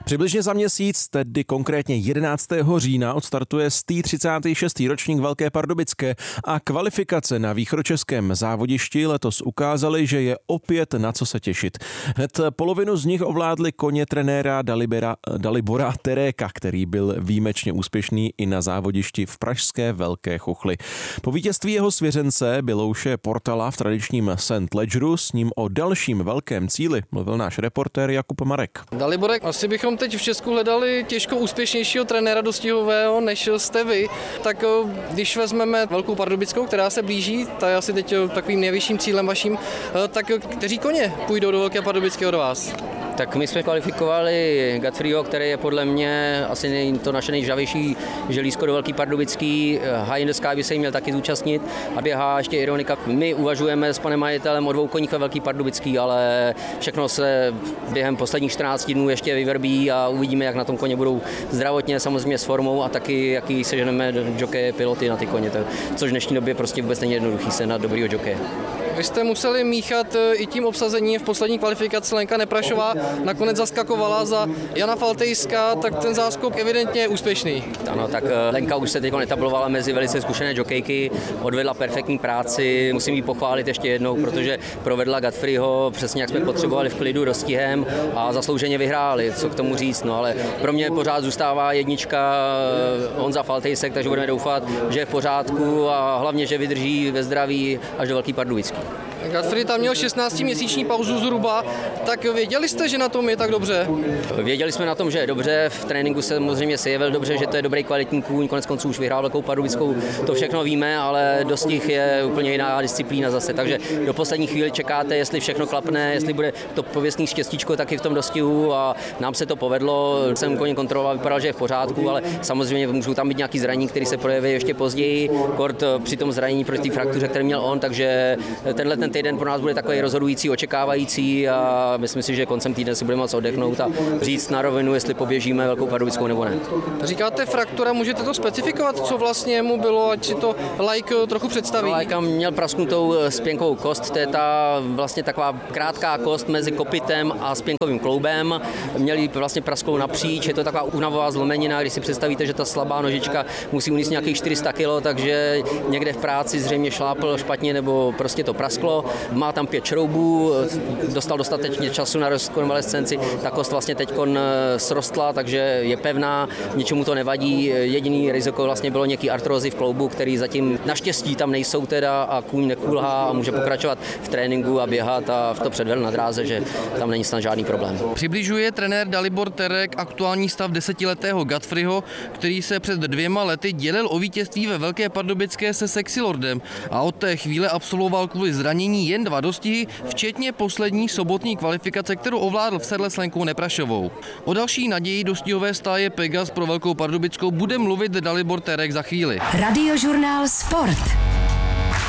Přibližně za měsíc, tedy konkrétně 11. října, odstartuje 136. ročník Velké Pardubické a kvalifikace na východočeském závodišti letos ukázaly, že je opět na co se těšit. Hned polovinu z nich ovládli koně trenéra Dalibora Teréka, který byl výjimečně úspěšný i na závodišti v pražské Velké Chuchli. Po vítězství jeho svěřence Bilouše Portala v tradičním St. Ledgeru s ním o dalším velkém cíli mluvil náš reportér Jakub Marek. Daliborek, asi bychom teď v Česku hledali těžko úspěšnějšího trenéra dostihového, než jste vy. Tak když vezmeme Velkou Pardubickou, která se blíží, ta je asi teď takovým nejvyšším cílem vaším, tak kteří koně půjdou do Velké Pardubické od vás? Tak my jsme kvalifikovali Godfreyho, který je podle mě asi to naše nejžavější želízko do Velký Pardubický. High in the Sky by se jí měl taky zúčastnit a běhá ještě Ironika. My uvažujeme s panem majitelem o 2 koních ve Velký Pardubický, ale všechno se během posledních 14 dnů ještě vyvrbí a uvidíme, jak na tom koně budou zdravotně, samozřejmě s formou a taky, jaký seženeme jokeje, piloty na ty koně, což v dnešní době prostě vůbec není jednoduchý se na dobrýho jokeje. Vy jste museli míchat i tím obsazením v poslední kvalifikaci. Lenka Neprašová nakonec zaskakovala za Jana Faltejska, tak ten záskok evidentně je úspěšný. Ano, tak Lenka už se teď etablovala mezi velice zkušené jokejky, odvedla perfektní práci, musím jí pochválit ještě jednou, protože provedla Godfreyho přesně jak jsme potřebovali v klidu dostihem a zaslouženě vyhráli, co k tomu říct, no ale pro mě pořád zůstává jednička Honza Faltejsek, takže budeme doufat, že je v pořádku a hlavně, že vydrží ve zdraví až do Velký Pardubický. Godfrey tam měl 16měsíční pauzu zhruba, tak věděli jste, že na tom je tak dobře? Věděli jsme na tom, že je dobře, v tréninku se samozřejmě jevil dobře, že to je dobrý kvalitní kůň, konec konců už vyhrál Velkou Pardubickou, to všechno víme, ale dostih je úplně jiná disciplína zase, takže do poslední chvíli čekáte, jestli všechno klapne, jestli bude to pověstný štěstíčko taky v tom dostihu a nám se to povedlo, jsem koně kontroloval, vypadal, že je v pořádku, ale samozřejmě můžou tam být nějaký zranění, který se projeví ještě později, kort při tom zranění proti té fraktuře, který měl on, takže ten týden pro nás bude takový rozhodující, očekávající a myslím si, že koncem týdne si budeme moct oddechnout a říct na rovinu, jestli poběžíme Velkou Pardubickou nebo ne. Říkáte fraktura, můžete to specifikovat, co vlastně mu bylo, ať si to like trochu představí? Like měl prasknutou spěnkovou kost, to je ta vlastně taková krátká kost mezi kopitem a spěnkovým kloubem. Měli vlastně prasklou napříč, je to taková únavová zlomenina, když si představíte, že ta slabá nožička musí unést nějakých 400 kg, takže někde v práci zřejmě šlápl špatně nebo prostě to prasklo. Má tam 5 šroubů, dostal dostatečně času na rekonvalescenci, ta kost vlastně teďkon srostla, takže je pevná, ničemu to nevadí. Jediný riziko vlastně bylo nějaký artrózy v kloubu, který zatím naštěstí tam nejsou teda a kůň nekulhá a může pokračovat v tréninku a běhat a to předvedl na dráze, že tam není snad žádný problém. Přibližuje trenér Dalibor Terek aktuální stav 10letého Godfreyho, který se před 2 lety dělil o vítězství ve Velké Pardubické se Sexy Lordem a od té chvíle absolvoval kvůli zranění jen 2 dostihy, včetně poslední sobotní kvalifikace, kterou ovládl v sedle s Lenkou Neprašovou. O další naději dostihové stáje Pegas pro Velkou Pardubickou bude mluvit Dalibor Terek za chvíli. Radiožurnál Sport.